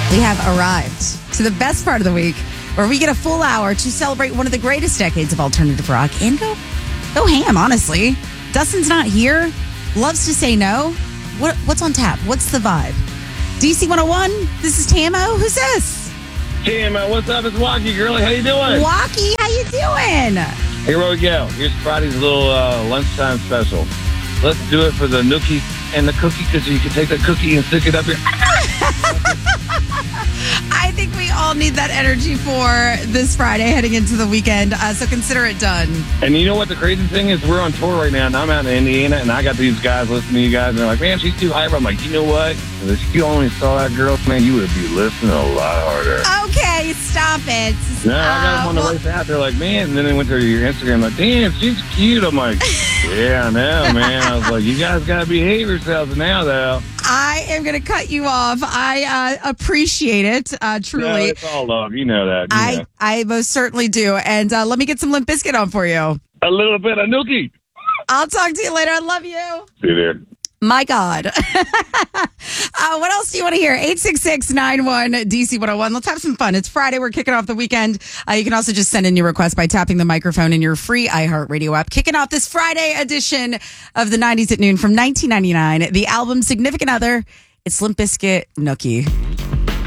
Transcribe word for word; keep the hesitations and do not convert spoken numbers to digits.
We have arrived to the best part of the week where we get a full hour to celebrate one of the greatest decades of alternative rock and go, go ham, honestly. Dustin's not here. Loves to say no. What, what's on tap? What's the vibe? D C one oh one, this is Tamo. Who's this? Tamo, what's up? It's Walkie, girlie. How you doing? Walkie, how you doing? Here we go. Here's Friday's little uh, lunchtime special. Let's do it for the nookie and the cookie, because you can take the cookie and stick it up your... I think we all need that energy for this Friday heading into the weekend, uh, so consider it done. And you know what the crazy thing is? We're on tour right now, and I'm out in Indiana, and I got these guys listening to you guys, and they're like, man, she's too hyper. I'm like, you know what? If you only saw that girl, man, you would be listening a lot harder. Okay, stop it. No, I got them on the Uh, race out. They're like, man, and then they went to your Instagram, like, damn, she's cute. I'm like, yeah, I know, man. I was like, you guys got to behave yourselves now, though. I am going to cut you off. I uh, appreciate it, uh, truly. No, it's all love. You know that. You I, know. I most certainly do. And uh, let me get some Limp Bizkit on for you. A little bit of nookie. I'll talk to you later. I love you. See you there. My God. uh, what else do you want to hear? eight six six, nine one, D C one oh one. Let's have some fun. It's Friday. We're kicking off the weekend. Uh, you can also just send in your request by tapping the microphone in your free iHeartRadio app. Kicking off this Friday edition of the nineties at noon from nineteen ninety-nine. The album Significant Other. It's Limp Bizkit, Nookie.